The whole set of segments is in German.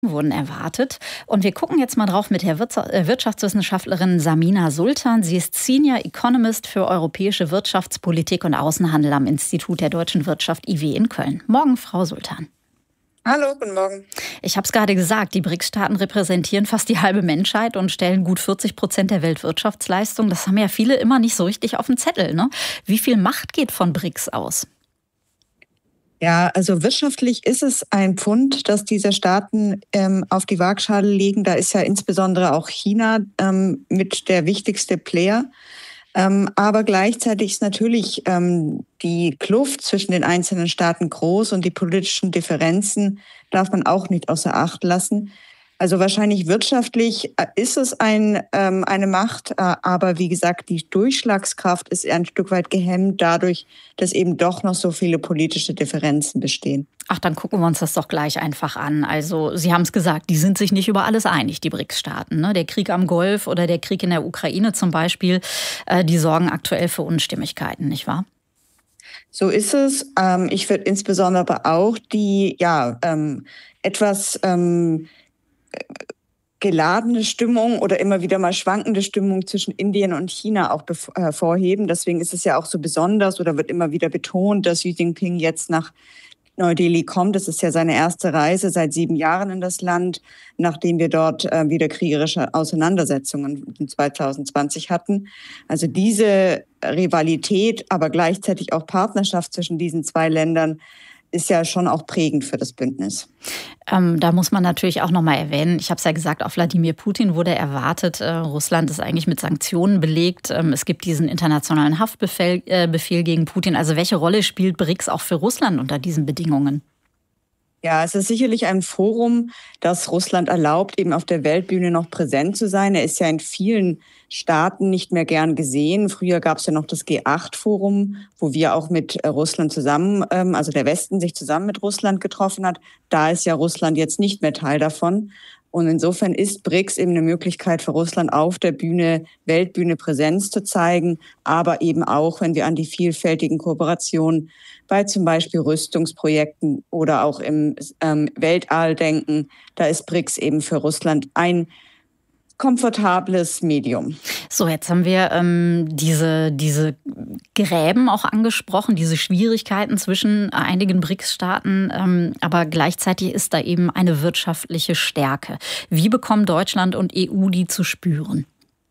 Wurden erwartet. Und wir gucken jetzt mal drauf mit der Wirtschaftswissenschaftlerin Samina Sultan. Sie ist Senior Economist für europäische Wirtschaftspolitik und Außenhandel am Institut der deutschen Wirtschaft IW in Köln. Morgen, Frau Sultan. Hallo, guten Morgen. Ich habe es gerade gesagt, die BRICS-Staaten repräsentieren fast die halbe Menschheit und stellen gut 40% der Weltwirtschaftsleistung. Das haben ja viele immer nicht so richtig auf dem Zettel, ne? Wie viel Macht geht von BRICS aus? Ja, also wirtschaftlich ist es ein Pfund, das diese Staaten auf die Waagschale legen. Da ist ja insbesondere auch China mit der wichtigste Player. Aber gleichzeitig ist natürlich die Kluft zwischen den einzelnen Staaten groß und die politischen Differenzen darf man auch nicht außer Acht lassen. Also wahrscheinlich wirtschaftlich ist es eine Macht, aber wie gesagt, die Durchschlagskraft ist ein Stück weit gehemmt dadurch, dass eben doch noch so viele politische Differenzen bestehen. Ach, dann gucken wir uns das doch gleich einfach an. Also Sie haben es gesagt, die sind sich nicht über alles einig, die BRICS-Staaten. Ne? Der Krieg am Golf oder der Krieg in der Ukraine zum Beispiel, die sorgen aktuell für Unstimmigkeiten, nicht wahr? So ist es. Ich würde insbesondere aber auch die etwas geladene Stimmung oder immer wieder mal schwankende Stimmung zwischen Indien und China auch hervorheben. Deswegen ist es ja auch so besonders oder wird immer wieder betont, dass Xi Jinping jetzt nach Neu-Delhi kommt. Das ist ja seine erste Reise seit 7 Jahren in das Land, nachdem wir dort wieder kriegerische Auseinandersetzungen in 2020 hatten. Also diese Rivalität, aber gleichzeitig auch Partnerschaft zwischen diesen zwei Ländern ist ja schon auch prägend für das Bündnis. Da muss man natürlich auch noch mal erwähnen, ich habe es ja gesagt, auf Wladimir Putin wurde erwartet. Russland ist eigentlich mit Sanktionen belegt. Es gibt diesen internationalen Haftbefehl gegen Putin. Also welche Rolle spielt BRICS auch für Russland unter diesen Bedingungen? Ja, es ist sicherlich ein Forum, das Russland erlaubt, eben auf der Weltbühne noch präsent zu sein. Er ist ja in vielen Staaten nicht mehr gern gesehen. Früher gab es ja noch das G8-Forum, wo wir auch mit Russland zusammen, also der Westen sich zusammen mit Russland getroffen hat. Da ist ja Russland jetzt nicht mehr Teil davon. Und insofern ist BRICS eben eine Möglichkeit für Russland auf der Bühne, Weltbühne Präsenz zu zeigen, aber eben auch, wenn wir an die vielfältigen Kooperationen bei zum Beispiel Rüstungsprojekten oder auch im Weltall denken, da ist BRICS eben für Russland ein komfortables Medium. So, jetzt haben wir diese Gräben auch angesprochen, diese Schwierigkeiten zwischen einigen BRICS-Staaten, aber gleichzeitig ist da eben eine wirtschaftliche Stärke. Wie bekommen Deutschland und EU die zu spüren?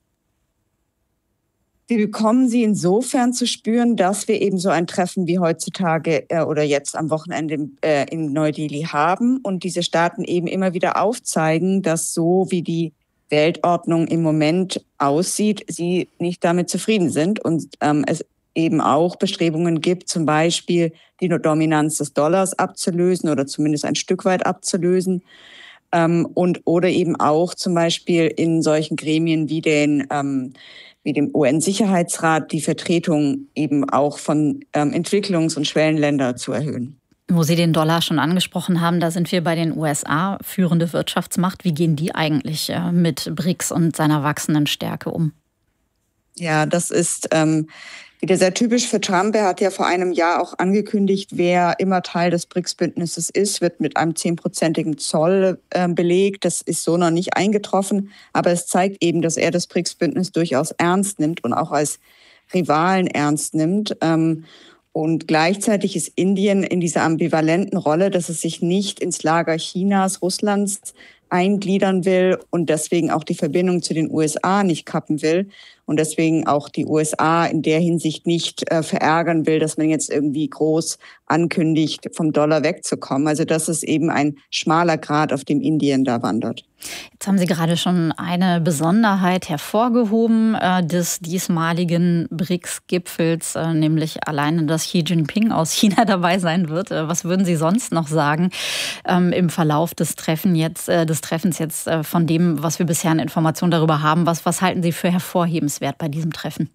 Wir bekommen sie insofern zu spüren, dass wir eben so ein Treffen wie heutzutage oder jetzt am Wochenende in Neu-Delhi haben und diese Staaten eben immer wieder aufzeigen, dass so wie die Weltordnung im Moment aussieht, sie nicht damit zufrieden sind und es eben auch Bestrebungen gibt, zum Beispiel die Dominanz des Dollars abzulösen oder zumindest ein Stück weit abzulösen oder eben auch zum Beispiel in solchen Gremien wie dem UN-Sicherheitsrat die Vertretung eben auch von Entwicklungs- und Schwellenländern zu erhöhen. Wo Sie den Dollar schon angesprochen haben, da sind wir bei den USA, führende Wirtschaftsmacht. Wie gehen die eigentlich mit BRICS und seiner wachsenden Stärke um? Ja, das ist wieder sehr typisch für Trump. Er hat ja vor einem Jahr auch angekündigt, wer immer Teil des BRICS-Bündnisses ist, wird mit einem 10%igen Zoll belegt. Das ist so noch nicht eingetroffen, aber es zeigt eben, dass er das BRICS-Bündnis durchaus ernst nimmt und auch als Rivalen ernst nimmt. Und gleichzeitig ist Indien in dieser ambivalenten Rolle, dass es sich nicht ins Lager Chinas, Russlands eingliedern will und deswegen auch die Verbindung zu den USA nicht kappen will und deswegen auch die USA in der Hinsicht nicht verärgern will, dass man jetzt irgendwie groß ankündigt, vom Dollar wegzukommen. Also das ist eben ein schmaler Grat, auf dem Indien da wandert. Jetzt haben Sie gerade schon eine Besonderheit hervorgehoben des diesmaligen BRICS-Gipfels, nämlich alleine, dass Xi Jinping aus China dabei sein wird. Was würden Sie sonst noch sagen im Verlauf des Treffens jetzt von dem, was wir bisher an Informationen darüber haben? Was halten Sie für hervorhebenswert bei diesem Treffen?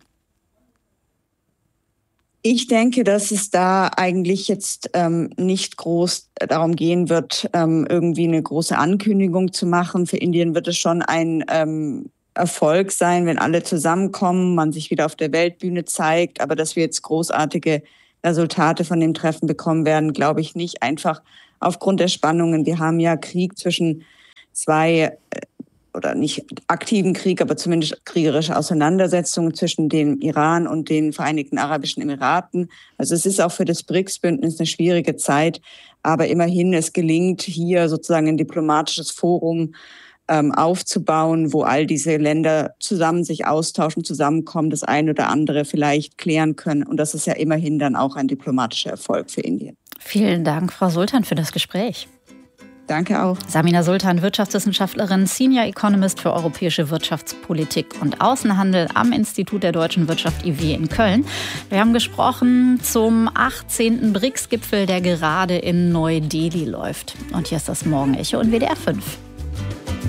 Ich denke, dass es da eigentlich jetzt nicht groß darum gehen wird, irgendwie eine große Ankündigung zu machen. Für Indien wird es schon ein Erfolg sein, wenn alle zusammenkommen, man sich wieder auf der Weltbühne zeigt. Aber dass wir jetzt großartige Resultate von dem Treffen bekommen werden, glaube ich nicht. Einfach aufgrund der Spannungen. Wir haben ja Krieg zwischen zwei oder nicht aktiven Krieg, aber zumindest kriegerische Auseinandersetzungen zwischen dem Iran und den Vereinigten Arabischen Emiraten. Also es ist auch für das BRICS-Bündnis eine schwierige Zeit, aber immerhin, es gelingt hier sozusagen ein diplomatisches Forum aufzubauen, wo all diese Länder zusammen sich austauschen, zusammenkommen, das eine oder andere vielleicht klären können. Und das ist ja immerhin dann auch ein diplomatischer Erfolg für Indien. Vielen Dank, Frau Sultan, für das Gespräch. Danke auch. Samina Sultan, Wirtschaftswissenschaftlerin, Senior Economist für europäische Wirtschaftspolitik und Außenhandel am Institut der deutschen Wirtschaft IW in Köln. Wir haben gesprochen zum 18. BRICS-Gipfel, der gerade in Neu-Delhi läuft. Und hier ist das Morgenecho in WDR 5.